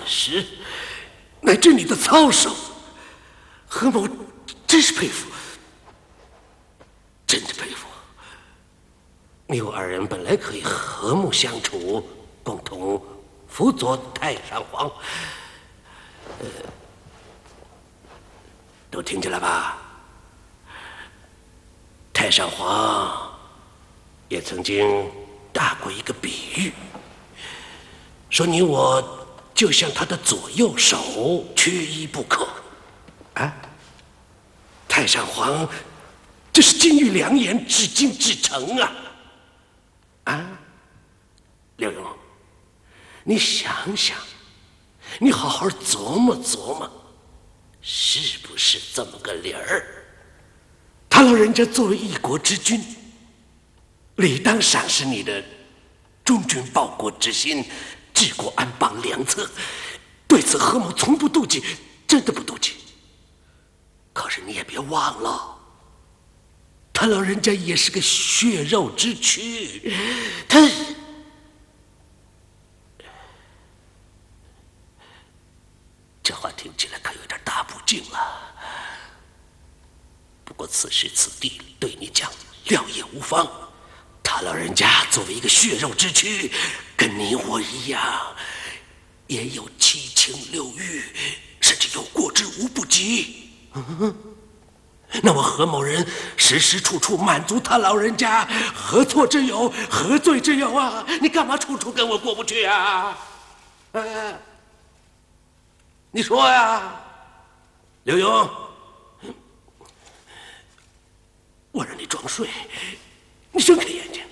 时，乃至你的操守，何某真是佩服，真的佩服。你我二人本来可以和睦相处，共同辅佐太上皇。都听见了吧？太上皇也曾经打过一个比喻，说你我就像他的左右手，缺一不可。啊，太上皇这是金玉良言，至精至诚啊！啊，刘墉，你想想，你好好琢磨琢磨，是不是这么个理儿？他老人家作为一国之君，理当赏识你的忠君报国之心，治国安邦良策。对此何某从不妒忌，真的不妒忌。可是你也别忘了，他老人家也是个血肉之躯，他这话听起来可有点大不敬了。不过此时此地对你讲料也无妨。他老人家作为一个血肉之躯，跟你我一样，也有七情六欲，甚至有过之无不及。那我何某人时时处处满足他老人家，何错之有，何罪之有啊？你干嘛处处跟我过不去啊？你说呀，刘墉，我让你装睡，你睁开眼睛。